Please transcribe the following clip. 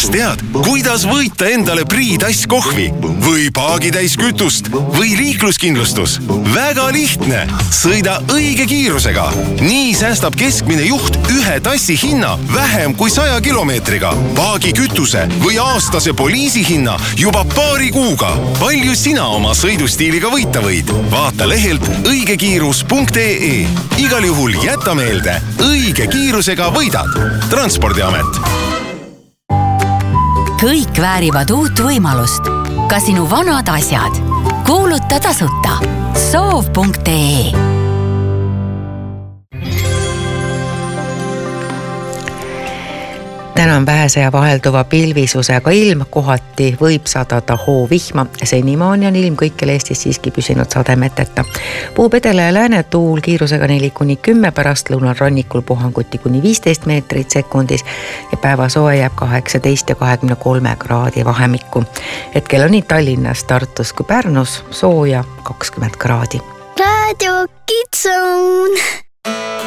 kas tead, kuidas võita endale Priidass kohvi või paagitäis kütust või liikluskindlustus? Väga lihtne! Sõida õige kiirusega. Nii säästab keskmine juht ühe tassi hinna vähem kui 100 kilomeetriga. Paagi kütuse või aastase poliisi hinna juba paari kuuga. Palju sina oma sõidustiiliga võita võid? Vaata lehelt õigekiirus.ee. Igal juhul jäta meelde, õige kiirusega võidad. Transpordiamet. Kõik väärivad uut võimalust. Ka sinu vanad asjad. Kuuluta tasuta. Soov.ee. Täna on vähese ja vahelduva pilvisusega ilm, kohati võib sadada hoovihma. Senimaani on ilm kõikjal Eestis siiski püsinud sademeteta. Puhub edele ja lääne tuul kiirusega 4-10, pärast lõunal rannikul puhanguti kuni 15 meetrit sekundis ja päevasoe jääb 18 ja 23 kraadi vahemikku. Hetkel on nii Tallinnas, Tartus kui Pärnus sooja 20 kraadi. Radio Kids Zone.